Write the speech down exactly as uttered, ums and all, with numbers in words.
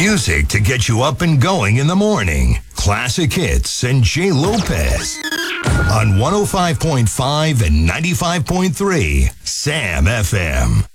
Music to get you up and going in the morning. Classic hits and Jay Lopez. On one oh five point five and ninety-five point three, Sam F M.